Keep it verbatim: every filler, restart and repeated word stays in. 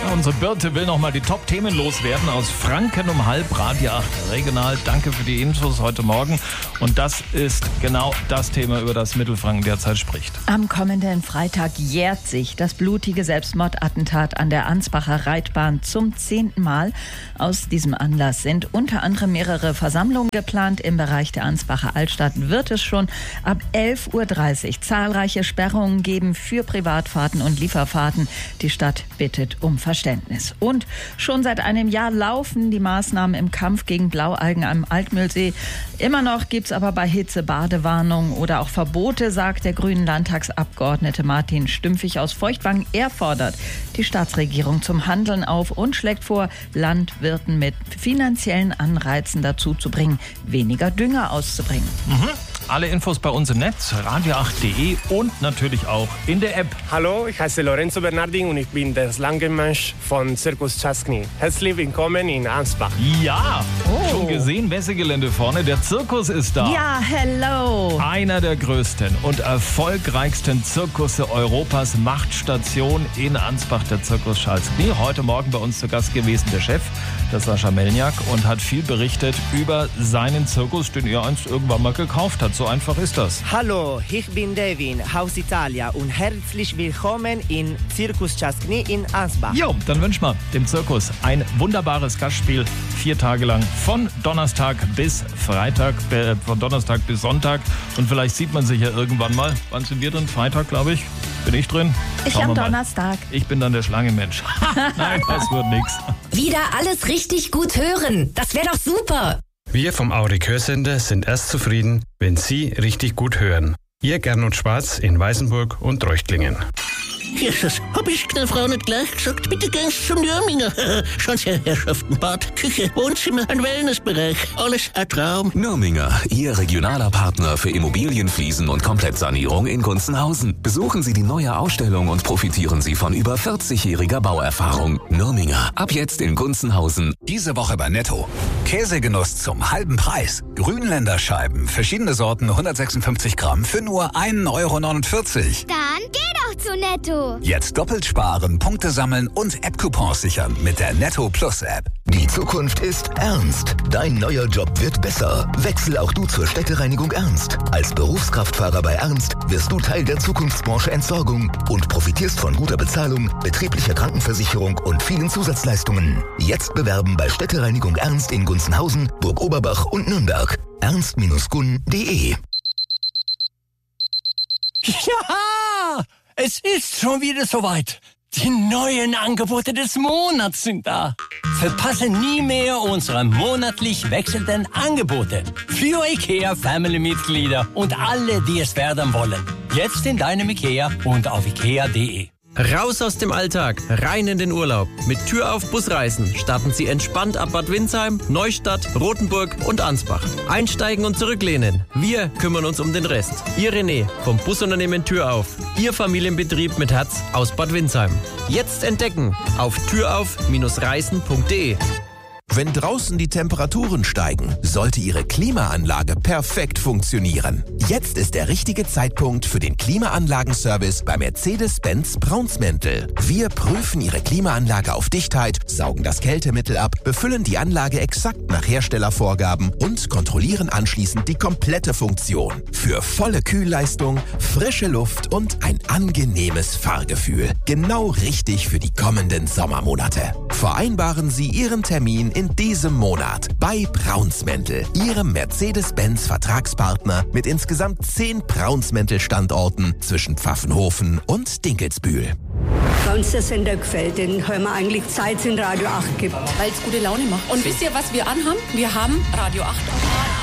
Unsere Birte will noch mal die Top-Themen loswerden aus Franken um halb, Radio acht regional. Danke für die Infos heute Morgen. Und das ist genau das Thema, über das Mittelfranken derzeit spricht. Am kommenden Freitag jährt sich das blutige Selbstmordattentat an der Ansbacher Reitbahn zum zehnten Mal. Aus diesem Anlass sind unter anderem mehrere Versammlungen geplant. Im Bereich der Ansbacher Altstadt wird es schon ab elf Uhr dreißig zahlreiche Sperrungen geben für Privatfahrten und Lieferfahrten. Die Stadt bittet um Verständnis. Und schon seit einem Jahr laufen die Maßnahmen im Kampf gegen Blaualgen am Altmühlsee. Immer noch gibt es aber bei Hitze Badewarnungen oder auch Verbote, sagt der grünen Landtagsabgeordnete Martin Stümpfig aus Feuchtwangen. Er fordert die Staatsregierung zum Handeln auf und schlägt vor, Landwirten mit finanziellen Anreizen dazu zu bringen, weniger Dünger auszubringen. Mhm. Alle Infos bei uns im Netz, radio acht punkt de und natürlich auch in der App. Hallo, ich heiße Lorenzo Bernardi und ich bin der Slangenmensch von Zirkus Czasny. Herzlich willkommen in Ansbach. Ja, Oh. schon gesehen, Messegelände vorne, der Zirkus ist da. Ja, hello! Einer der größten und erfolgreichsten Zirkusse Europas, Machtstation in Ansbach, der Zirkus Charles Knie. Heute Morgen bei uns zu Gast gewesen der Chef, der Sascha Melniak, und hat viel berichtet über seinen Zirkus, den er einst irgendwann mal gekauft hat. So einfach ist das. Hallo, ich bin Devin aus Italien und herzlich willkommen in Zirkus Czasny in Ansbach. Jo, dann wünsch mal dem Zirkus ein wunderbares Gastspiel. Vier Tage lang von Donnerstag bis Freitag, äh, von Donnerstag bis Sonntag. Und vielleicht sieht man sich ja irgendwann mal. Wann sind wir drin? Freitag, glaube ich. Bin ich drin? Ich Schauen am wir mal. Donnerstag. Ich bin dann der Schlangenmensch. Nein, das wird nix. Wieder alles richtig gut hören. Das wäre doch super. Wir vom Aurik Hörsender sind erst zufrieden, wenn Sie richtig gut hören. Ihr Gernot Schwarz in Weißenburg und Treuchtlingen. Jesus, hab ich der Frau nicht gleich gesagt? Bitte gehen Sie zum Nürminger. Schauen Sie, Herrschaften, Bad, Küche, Wohnzimmer, ein Wellnessbereich. Alles ein Traum. Nürminger, Ihr regionaler Partner für Immobilienfliesen und Komplettsanierung in Gunzenhausen. Besuchen Sie die neue Ausstellung und profitieren Sie von über vierzigjähriger Bauerfahrung. Nürminger, ab jetzt in Gunzenhausen. Diese Woche bei Netto. Käsegenuss zum halben Preis. Grünländer Scheiben, verschiedene Sorten, hundertsechsundfünfzig Gramm für nur ein Euro neunundvierzig. Dann geh doch zu Netto. Jetzt doppelt sparen, Punkte sammeln und App-Coupons sichern mit der Netto Plus App. Die Zukunft ist ernst. Dein neuer Job wird besser. Wechsel auch du zur Städtereinigung Ernst. Als Berufskraftfahrer bei Ernst wirst du Teil der Zukunftsbranche Entsorgung und profitierst von guter Bezahlung, betrieblicher Krankenversicherung und vielen Zusatzleistungen. Jetzt bewerben bei Städtereinigung Ernst in Gunzenhausen, Burg-Oberbach und Nürnberg. ernst Bindestrich gun punkt de. Ja, es ist schon wieder soweit. Die neuen Angebote des Monats sind da. Verpasse nie mehr unsere monatlich wechselnden Angebote für IKEA Family-Mitglieder und alle, die es werden wollen. Jetzt in deinem IKEA und auf ikea punkt de. Raus aus dem Alltag, rein in den Urlaub. Mit Tür auf Busreisen starten Sie entspannt ab Bad Windsheim, Neustadt, Rothenburg und Ansbach. Einsteigen und zurücklehnen. Wir kümmern uns um den Rest. Ihr René vom Busunternehmen Tür auf. Ihr Familienbetrieb mit Herz aus Bad Windsheim. Jetzt entdecken auf türauf Reisen punkt de. Wenn draußen die Temperaturen steigen, sollte Ihre Klimaanlage perfekt funktionieren. Jetzt ist der richtige Zeitpunkt für den Klimaanlagenservice bei Mercedes-Benz Braunsmäntel. Wir prüfen Ihre Klimaanlage auf Dichtheit, saugen das Kältemittel ab, befüllen die Anlage exakt nach Herstellervorgaben und kontrollieren anschließend die komplette Funktion. Für volle Kühlleistung, frische Luft und ein angenehmes Fahrgefühl. Genau richtig für die kommenden Sommermonate. Vereinbaren Sie Ihren Termin in diesem Monat bei Braunsmäntel, Ihrem Mercedes-Benz-Vertragspartner mit insgesamt zehn Braunsmäntel-Standorten zwischen Pfaffenhofen und Dinkelsbühl. Bei uns der Sender gefällt, den hören wir eigentlich Zeit in Radio acht gibt. Weil es gute Laune macht. Und wisst ihr, was wir anhaben? Wir haben Radio acht.